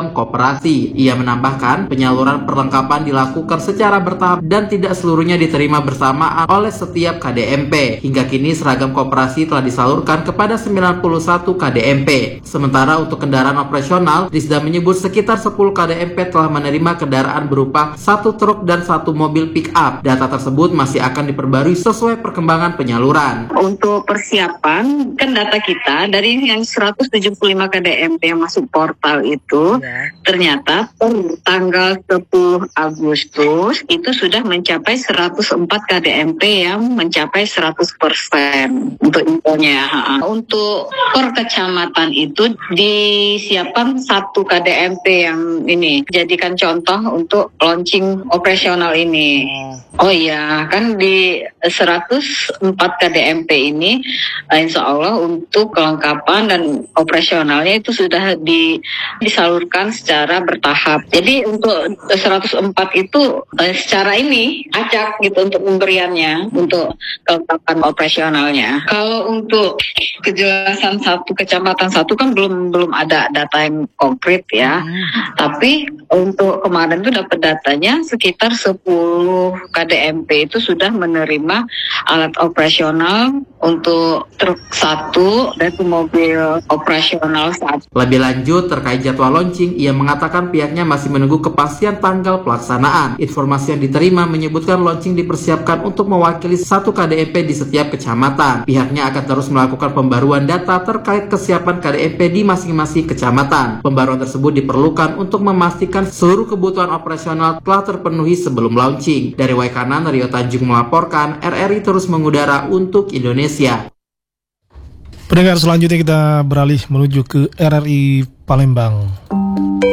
koperasi. Ia menambahkan, penyaluran perlengkapan dilakukan secara bertahap dan tidak seluruhnya diterima bersamaan oleh setiap KDMP. Hingga kini seragam koperasi telah disalurkan kepada 91 KDMP. Sementara untuk kendaraan operasional, Rizda menyebut sekitar 10 KDMP telah menerima kendaraan berupa 1 truk dan 1 mobil pick-up. Data tersebut masih akan diperbarui sesuai perkembangan penyaluran. Untuk persiapan, kan data kita dari yang 175 KDMP yang masuk portal itu, ternyata per tanggal 10 Agustus itu sudah mencapai 104 KDMP yang mencapai 100% untuk infonya. Untuk per kecamatan itu disiapkan 1 KDMP yang ini jadikan contoh untuk launching operasional ini. Oh iya, kan di 104 KDMP ini insya Allah untuk kelengkapan dan operasionalnya itu sudah disalurkan secara bertahap. Jadi untuk 104 itu secara ini acak gitu untuk pemberiannya, untuk kelengkapan operasionalnya. Kalau untuk kejelasan satu kecamatan satu kan belum ada data yang konkret ya. Tapi untuk kemarin itu dapat datanya sekitar 10 KDMP itu sudah menerima alat operasional untuk truk 1 dan mobil operasional 1. Lebih lanjut terkait jadwal launching, ia mengatakan pihaknya masih menunggu kepastian tanggal pelaksanaan. Informasi yang diterima menyebutkan launching dipersiapkan untuk mewakili 1 KDMP di setiap kecamatan. Pihaknya akan terus melakukan pembaruan data terkait kesiapan KDMP di masing-masing kecamatan. Pembaruan tersebut diperlukan untuk memastikan seluruh kebutuhan operasional telah terpenuhi sebelum launching. Dari Waikanan, Rio Tanjung melaporkan, RRI terus mengudara untuk Indonesia. Pendengar, selanjutnya kita beralih menuju ke RRI Palembang.